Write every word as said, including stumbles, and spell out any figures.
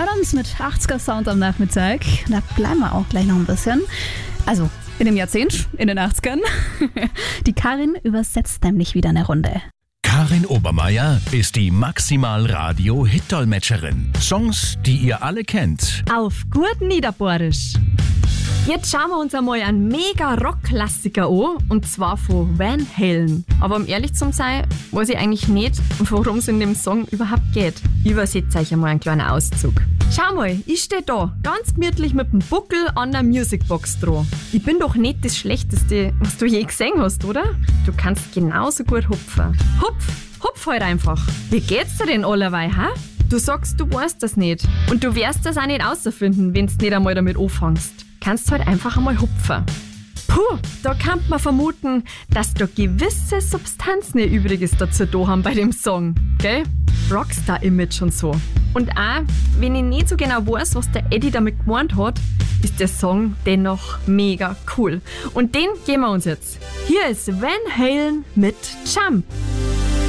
Adams mit achtziger Sound am Nachmittag. Da bleiben wir auch gleich noch ein bisschen. Also in dem Jahrzehnt, in den achtzigern. Die Karin übersetzt nämlich wieder eine Runde. Karin Obermeier ist die Maximal-Radio-Hit-Dolmetscherin. Songs, die ihr alle kennt. Auf gut Niederbohrisch. Jetzt schauen wir uns einmal einen mega Rock-Klassiker an, und zwar von Van Halen. Aber um ehrlich zu sein, weiß ich eigentlich nicht, worum es in dem Song überhaupt geht. Ich übersetze euch einmal einen kleinen Auszug. Schau mal, ich stehe da, ganz gemütlich mit dem Buckel an der Musicbox dran. Ich bin doch nicht das Schlechteste, was du je gesehen hast, oder? Du kannst genauso gut hupfen. Hupf, hupf halt einfach. Wie geht's dir denn allerweil, ha? Du sagst, du weißt das nicht. Und du wirst das auch nicht rausfinden, wenn du nicht einmal damit anfängst. Kannst halt einfach einmal hupfen. Puh, da kann man vermuten, dass da gewisse Substanzen ihr Übriges dazu da haben bei dem Song, gell? Rockstar-Image und so. Und auch, wenn ich nicht so genau weiß, was der Eddie damit gemeint hat, ist der Song dennoch mega cool. Und den geben wir uns jetzt. Hier ist Van Halen mit Jump.